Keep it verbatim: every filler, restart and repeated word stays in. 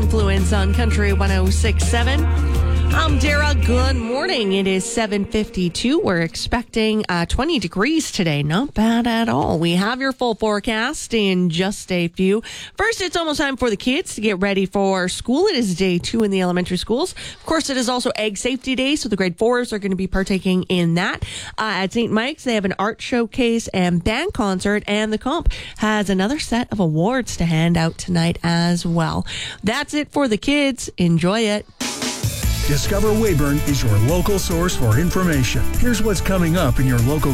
Influence on Country one oh six point seven. I'm Dara. Good morning. It is seven fifty-two. We're expecting uh, twenty degrees today. Not bad at all. We have your full forecast in just a few. First, it's almost time for the kids to get ready for school. It is day two in the elementary schools. Of course, it is also Egg Safety Day, so the grade fours are going to be partaking in that. Uh, at Saint Mike's, they have an art showcase and band concert, and the Comp has another set of awards to hand out tonight as well. That's it for the kids. Enjoy it. Discover Weyburn is your local source for information. Here's what's coming up in your local